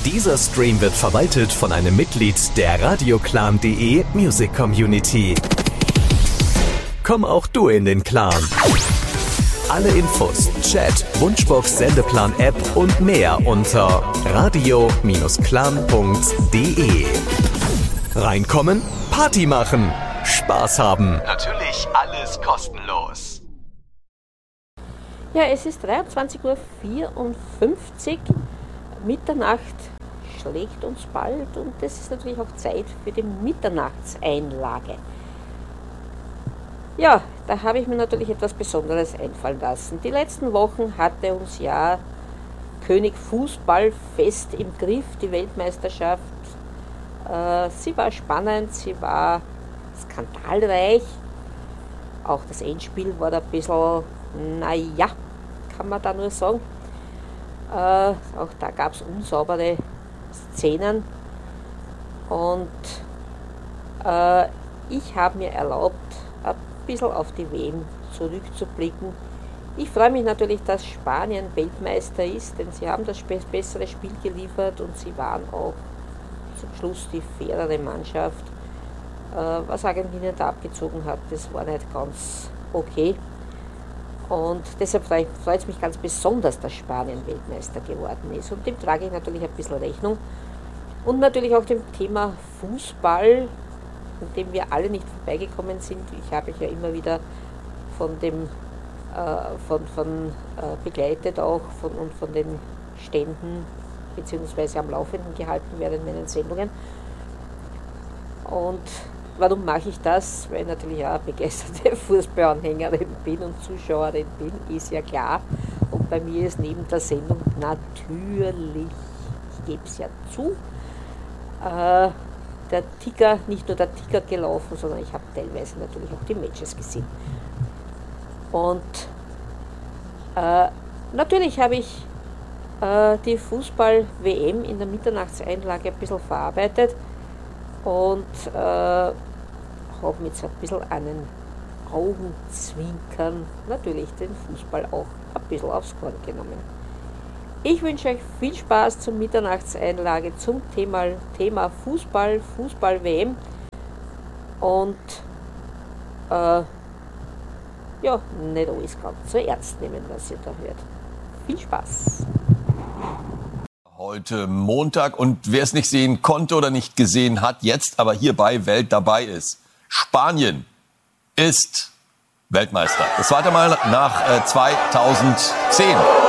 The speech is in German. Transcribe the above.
Dieser Stream wird verwaltet von einem Mitglied der radioclan.de Music Community. Komm auch du in den Clan. Alle Infos, Chat, Wunschbox, Sendeplan-App und mehr unter radio-clan.de. Reinkommen, Party machen, Spaß haben. Natürlich alles kostenlos. Ja, es ist 23:54 Uhr. Mitternacht schlägt uns bald und das ist natürlich auch Zeit für die Mitternachtseinlage. Ja, da habe ich mir natürlich etwas Besonderes einfallen lassen. Die letzten Wochen hatte uns ja König Fußball fest im Griff, die Weltmeisterschaft. Sie war spannend, sie war skandalreich. Auch das Endspiel war da ein bisschen, naja, kann man da nur sagen. Auch da gab es unsaubere Szenen. Und ich habe mir erlaubt, ein bisschen auf die WM zurückzublicken. Ich freue mich natürlich, dass Spanien Weltmeister ist, denn sie haben das bessere Spiel geliefert und sie waren auch zum Schluss die fairere Mannschaft. Was Argentinien da abgezogen hat, das war nicht ganz okay. Und deshalb freut es mich ganz besonders, dass Spanien Weltmeister geworden ist. Und dem trage ich natürlich ein bisschen Rechnung. Und natürlich auch dem Thema Fußball, an dem wir alle nicht vorbeigekommen sind. Ich habe mich ja immer wieder begleitet auch und von den Ständen bzw. am Laufenden gehalten während meinen Sendungen. Und warum mache ich das? Weil ich natürlich auch begeisterte Fußballanhängerin bin und Zuschauerin bin, ist ja klar. Und bei mir ist neben der Sendung natürlich, ich gebe es ja zu, nicht nur der Ticker gelaufen, sondern ich habe teilweise natürlich auch die Matches gesehen. Und natürlich habe ich die Fußball-WM in der Mitternachtseinlage ein bisschen verarbeitet und habe mit so ein bisschen einen Augenzwinkern natürlich den Fußball auch ein bisschen aufs Korn genommen. Ich wünsche euch viel Spaß zur Mitternachtseinlage zum Thema Fußball, Fußball-WM und nicht alles ganz so ernst nehmen, was ihr da hört. Viel Spaß! Heute Montag und wer es nicht sehen konnte oder nicht gesehen hat, jetzt aber hier bei Welt dabei ist. Spanien ist Weltmeister. Das zweite Mal nach 2010.